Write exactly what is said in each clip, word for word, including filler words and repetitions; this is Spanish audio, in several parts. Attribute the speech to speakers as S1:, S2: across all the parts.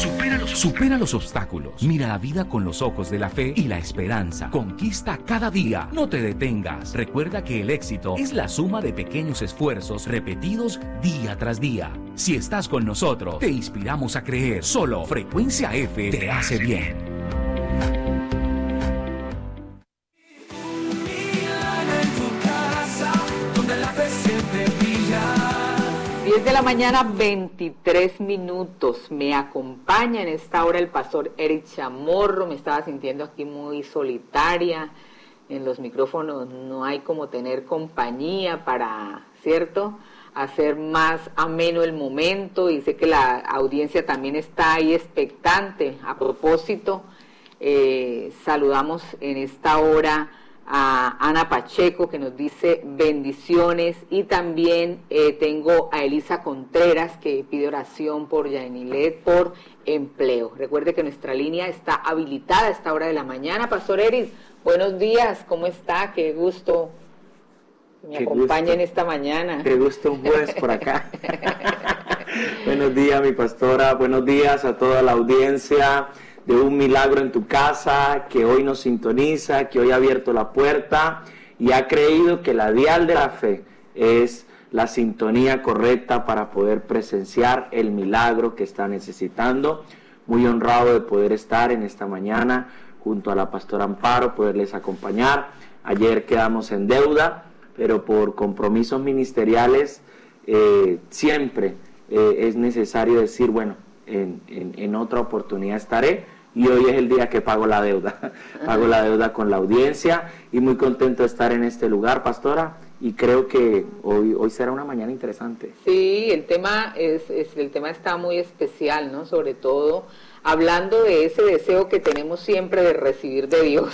S1: Supera los, supera los obstáculos. Mira la vida con los ojos de la fe y la esperanza. Conquista cada día. No te detengas. Recuerda que el éxito es la suma de pequeños esfuerzos repetidos día tras día. Si estás con nosotros, te inspiramos a creer. Solo Frecuencia F te hace bien.
S2: diez de la mañana, veintitrés minutos. Me acompaña en esta hora el pastor Eric Chamorro. Me estaba sintiendo aquí muy solitaria. En los micrófonos no hay como tener compañía para, ¿cierto?, hacer más ameno el momento, y sé que la audiencia también está ahí expectante. A propósito, eh, saludamos en esta hora a Ana Pacheco, que nos dice bendiciones, y también eh, tengo a Elisa Contreras, que pide oración por Yanilet por empleo. Recuerde que nuestra línea está habilitada a esta hora de la mañana. Pastor Eris, buenos días, ¿cómo está? Qué gusto que me acompañen esta mañana.
S3: Qué gusto un jueves por acá. Buenos días, mi pastora, buenos días a toda la audiencia de Un Milagro en tu Casa, que hoy nos sintoniza, que hoy ha abierto la puerta y ha creído que la dial de la fe es la sintonía correcta para poder presenciar el milagro que está necesitando. Muy honrado de poder estar en esta mañana junto a la pastora Amparo, poderles acompañar. Ayer quedamos en deuda, pero por compromisos ministeriales eh, siempre eh, es necesario decir, bueno, en, en, en otra oportunidad estaré. Y hoy es el día que pago la deuda, pago la deuda con la audiencia, y muy contento de estar en este lugar, pastora, y creo que hoy hoy será una mañana interesante.
S2: Sí, el tema es, es el tema está muy especial, ¿no? Sobre todo hablando de ese deseo que tenemos siempre de recibir de Dios,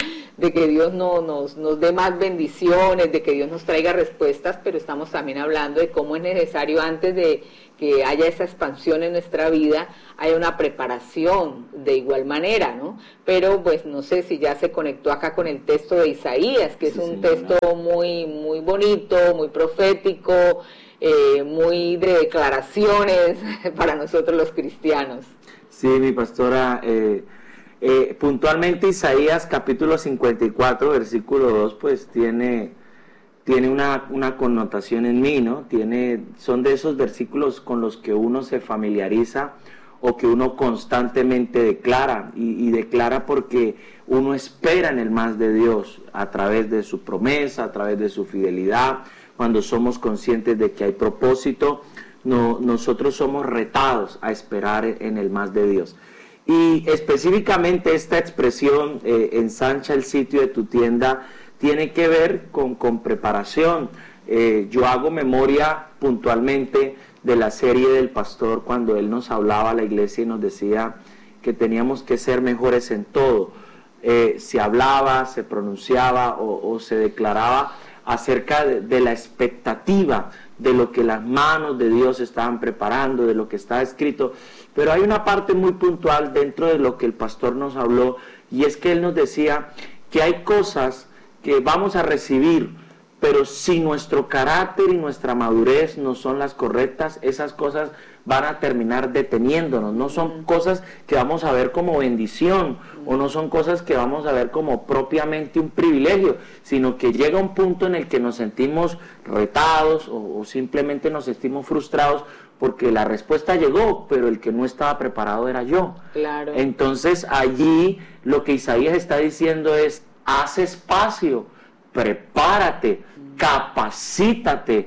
S2: de que Dios no, nos, nos dé más bendiciones, de que Dios nos traiga respuestas, pero estamos también hablando de cómo es necesario, antes de que haya esa expansión en nuestra vida, haya una preparación de igual manera, ¿no? Pero pues no sé si ya se conectó acá con el texto de Isaías, que sí, es un señora. texto muy, muy bonito, muy profético, eh, muy de declaraciones para nosotros los cristianos.
S3: Sí, mi pastora, eh, eh, puntualmente Isaías capítulo cincuenta y cuatro, versículo dos, pues tiene... tiene una, una connotación en mí, ¿no? Tiene, son de esos versículos con los que uno se familiariza o que uno constantemente declara, y, y declara porque uno espera en el más de Dios a través de su promesa, a través de su fidelidad. Cuando somos conscientes de que hay propósito, no, nosotros somos retados a esperar en el más de Dios. Y específicamente esta expresión, eh, ensancha el sitio de tu tienda, tiene que ver con, con preparación. Eh, yo hago memoria puntualmente de la serie del pastor, cuando él nos hablaba a la iglesia y nos decía que teníamos que ser mejores en todo. Eh, se hablaba, se pronunciaba o, o se declaraba acerca de, de la expectativa de lo que las manos de Dios estaban preparando, de lo que está escrito. Pero hay una parte muy puntual dentro de lo que el pastor nos habló, y es que él nos decía que hay cosas que vamos a recibir, pero si nuestro carácter y nuestra madurez no son las correctas, esas cosas van a terminar deteniéndonos. No son cosas que vamos a ver como bendición, o no son cosas que vamos a ver como propiamente un privilegio, sino que llega un punto en el que nos sentimos retados o, o simplemente nos sentimos frustrados porque la respuesta llegó, pero el que no estaba preparado era yo.
S2: Claro.
S3: Entonces allí lo que Isaías está diciendo es: haz espacio, prepárate, capacítate,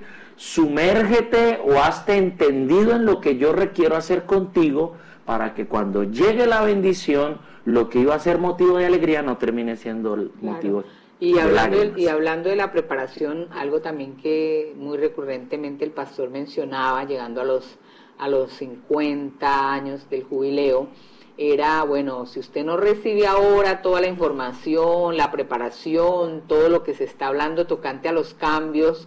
S3: sumérgete o hazte entendido en lo que yo requiero hacer contigo, para que cuando llegue la bendición, lo que iba a ser motivo de alegría no termine siendo el
S2: claro.
S3: motivo
S2: y
S3: de
S2: hablando
S3: lágrimas.
S2: de, Y hablando de la preparación, algo también que muy recurrentemente el pastor mencionaba, llegando a los, a los cincuenta años del jubileo, era, bueno, si usted no recibe ahora toda la información, la preparación, todo lo que se está hablando tocante a los cambios,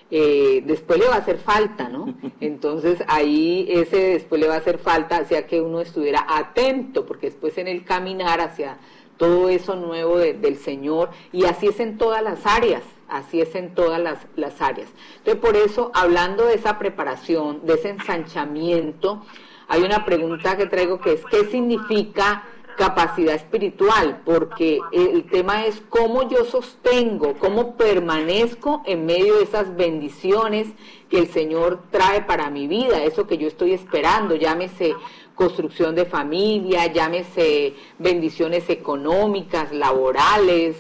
S2: eh, después le va a hacer falta, ¿no? Entonces ahí ese después le va a hacer falta, hacia que uno estuviera atento, porque después en el caminar hacia todo eso nuevo de, del Señor, y así es en todas las áreas, así es en todas las, las áreas. Entonces por eso, hablando de esa preparación, de ese ensanchamiento, hay una pregunta que traigo que es, ¿qué significa capacidad espiritual? Porque el tema es cómo yo sostengo, cómo permanezco en medio de esas bendiciones que el Señor trae para mi vida, eso que yo estoy esperando, llámese construcción de familia, llámese bendiciones económicas, laborales,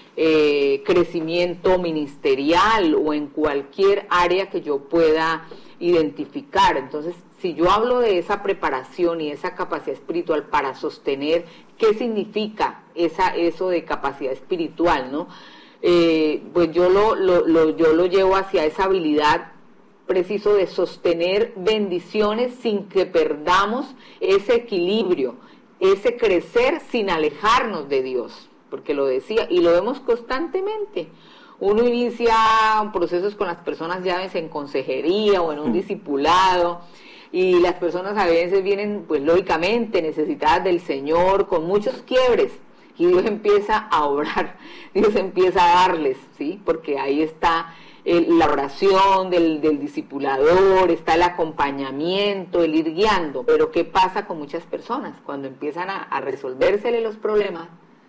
S2: eh, crecimiento ministerial o en cualquier área que yo pueda identificar. Entonces, si yo hablo de esa preparación y esa capacidad espiritual para sostener, ¿qué significa esa, eso de capacidad espiritual, no? Eh, pues yo lo, lo, lo, yo lo llevo hacia esa habilidad preciso de sostener bendiciones sin que perdamos ese equilibrio, ese crecer sin alejarnos de Dios, porque lo decía, y lo vemos constantemente. Uno inicia procesos con las personas ya en consejería o en un discipulado, y las personas a veces vienen, pues lógicamente, necesitadas del Señor, con muchos quiebres, y Dios empieza a obrar, Dios empieza a darles, ¿sí? Porque ahí está el, la oración del, del discipulador, está el acompañamiento, el ir guiando. Pero ¿qué pasa con muchas personas? Cuando empiezan a, a resolvérsele los problemas,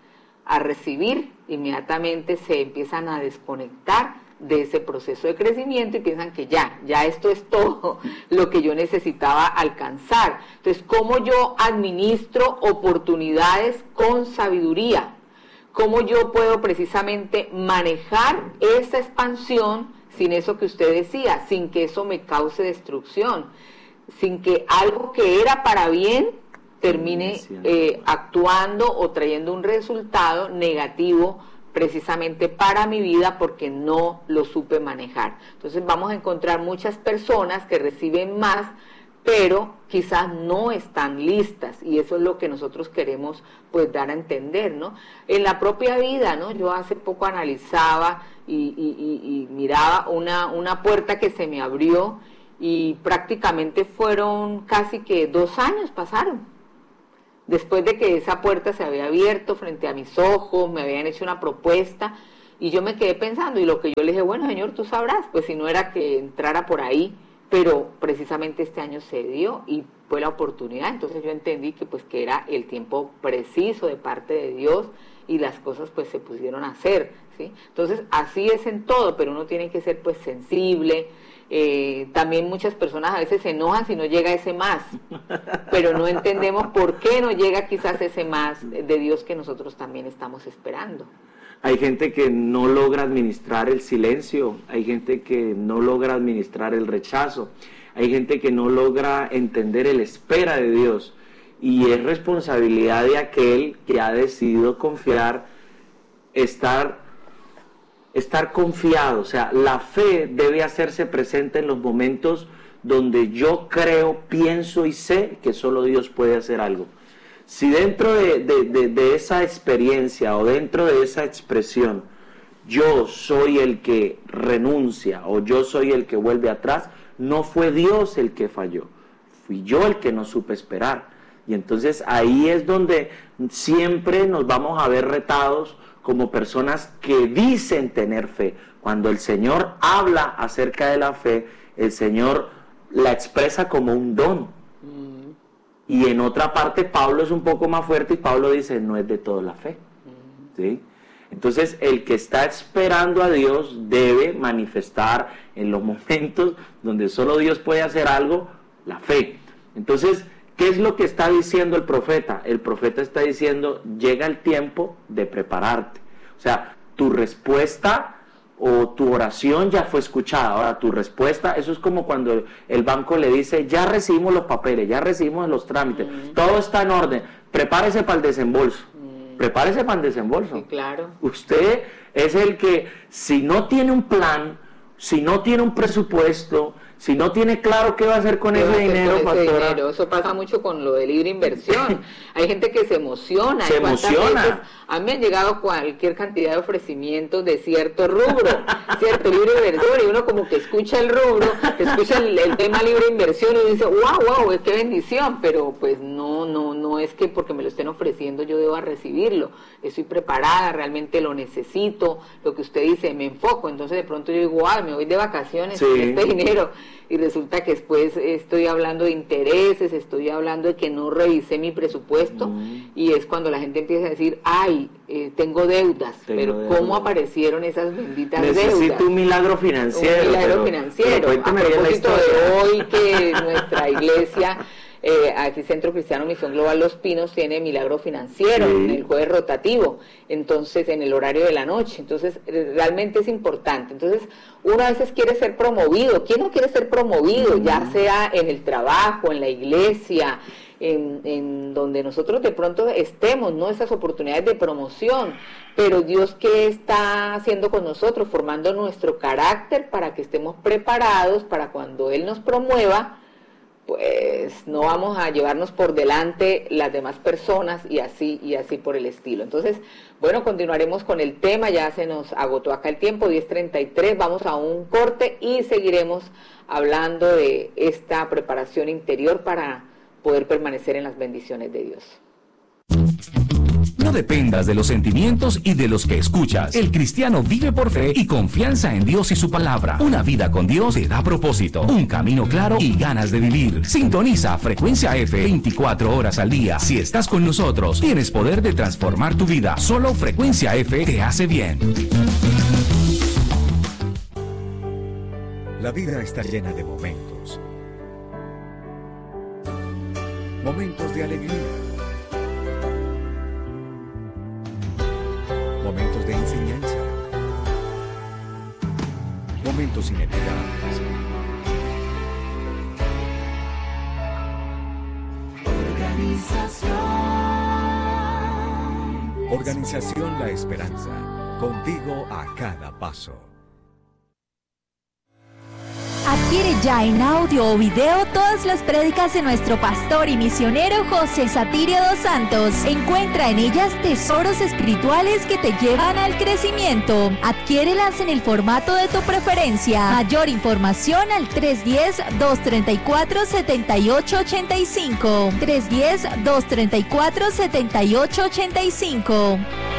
S2: a recibir, inmediatamente se empiezan a desconectar de ese proceso de crecimiento y piensan que ya, ya esto es todo lo que yo necesitaba alcanzar. Entonces, ¿cómo yo administro oportunidades con sabiduría? ¿Cómo yo puedo precisamente manejar esa expansión sin eso que usted decía, sin que eso me cause destrucción, sin que algo que era para bien termine eh, actuando o trayendo un resultado negativo precisamente para mi vida porque no lo supe manejar? Entonces vamos a encontrar muchas personas que reciben más, pero quizás no están listas, y eso es lo que nosotros queremos pues dar a entender, ¿no? En la propia vida, ¿no? Yo hace poco analizaba y, y, y, y miraba una, una puerta que se me abrió y prácticamente fueron casi que dos años pasaron. Después de que esa puerta se había abierto frente a mis ojos, me habían hecho una propuesta y yo me quedé pensando, y lo que yo le dije, bueno, Señor, tú sabrás, pues si no era que entrara por ahí, pero precisamente este año se dio y fue la oportunidad. Entonces yo entendí que pues que era el tiempo preciso de parte de Dios y las cosas pues se pusieron a hacer, ¿sí? Entonces así es en todo, pero uno tiene que ser pues sensible. Eh, también muchas personas a veces se enojan si no llega ese más, pero no entendemos por qué no llega quizás ese más de Dios que nosotros también estamos esperando.
S3: Hay gente que no logra administrar el silencio, hay gente que no logra administrar el rechazo, hay gente que no logra entender el espera de Dios, y es responsabilidad de aquel que ha decidido confiar, estar estar confiado. O sea, la fe debe hacerse presente en los momentos donde yo creo, pienso y sé que solo Dios puede hacer algo. Si dentro de, de, de, de esa experiencia o dentro de esa expresión yo soy el que renuncia o yo soy el que vuelve atrás, no fue Dios el que falló, fui yo el que no supe esperar. Y entonces ahí es donde siempre nos vamos a ver retados como personas que dicen tener fe. Cuando el Señor habla acerca de la fe, el Señor la expresa como un don. Mm. Y en otra parte Pablo es un poco más fuerte y Pablo dice, no es de todo la fe. Mm. ¿Sí? Entonces el que está esperando a Dios debe manifestar en los momentos donde solo Dios puede hacer algo, la fe. Entonces, ¿qué es lo que está diciendo el profeta? El profeta está diciendo, llega el tiempo de prepararte. O sea, tu respuesta o tu oración ya fue escuchada. Ahora, tu respuesta, eso es como cuando el banco le dice, ya recibimos los papeles, ya recibimos los trámites, mm. todo está en orden, prepárese para el desembolso. Mm. Prepárese para el desembolso.
S2: Sí, claro.
S3: Usted es el que, si no tiene un plan, si no tiene un presupuesto, si no tiene claro qué va a hacer con ese dinero,
S2: ese
S3: pastora.
S2: dinero, eso pasa mucho con lo de libre inversión. Hay gente que se emociona.
S3: Se emociona.
S2: Veces, a mí me han llegado cualquier cantidad de ofrecimientos de cierto rubro, cierto libre inversión, y uno como que escucha el rubro, escucha el, el tema libre inversión y dice, wow, wow, qué bendición, pero pues no, no, no es que porque me lo estén ofreciendo yo deba recibirlo. Estoy preparada, realmente lo necesito, lo que usted dice, me enfoco. Entonces de pronto yo digo, wow, me voy de vacaciones
S3: sí.
S2: con este dinero. y resulta que después estoy hablando de intereses, estoy hablando de que no revisé mi presupuesto, mm. y es cuando la gente empieza a decir, ay, eh, tengo deudas, tengo pero deudas. ¿Cómo aparecieron esas benditas
S3: Necesito
S2: deudas?
S3: Necesito un milagro financiero.
S2: Un milagro
S3: pero,
S2: financiero.
S3: Pero
S2: a propósito de hoy que nuestra iglesia... Eh, aquí Centro Cristiano Misión Global Los Pinos tiene milagro financiero, sí, en el jueves rotativo, entonces en el horario de la noche, entonces realmente es importante. Entonces uno a veces quiere ser promovido. ¿Quién no quiere ser promovido? Mm. Ya sea en el trabajo, en la iglesia, en, en donde nosotros de pronto estemos, ¿no? Esas oportunidades de promoción, pero Dios, ¿qué está haciendo con nosotros? Formando nuestro carácter para que estemos preparados para cuando Él nos promueva, pues no vamos a llevarnos por delante las demás personas y así y así por el estilo. Entonces, bueno, continuaremos con el tema, ya se nos agotó acá el tiempo, diez treinta y tres, vamos a un corte y seguiremos hablando de esta preparación interior para poder permanecer en las bendiciones de Dios.
S1: No dependas de los sentimientos y de los que escuchas. El cristiano vive por fe y confianza en Dios y su palabra. Una vida con Dios te da propósito, un camino claro y ganas de vivir. Sintoniza Frecuencia F veinticuatro horas al día. Si estás con nosotros, tienes poder de transformar tu vida. Solo Frecuencia F te hace bien.
S4: La vida está llena de momentos. Momentos de alegría. Momentos de enseñanza, momentos inesperados. Organización. Organización La Esperanza, contigo a cada paso.
S5: Adquiere ya en audio o video todas las prédicas de nuestro pastor y misionero José Satirio dos Santos. Encuentra en ellas tesoros espirituales que te llevan al crecimiento. Adquiérelas en el formato de tu preferencia. Mayor información al tres uno cero, dos tres cuatro, siete ocho ocho cinco. tres uno cero, dos tres cuatro, siete ocho ocho cinco.